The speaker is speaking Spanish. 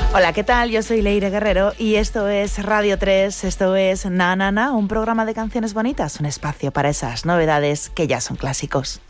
Hola, ¿qué tal? Yo soy Leire Guerrero y esto es Radio 3, esto es Na Na Na, un programa de canciones bonitas, un espacio para esas novedades que ya son clásicos.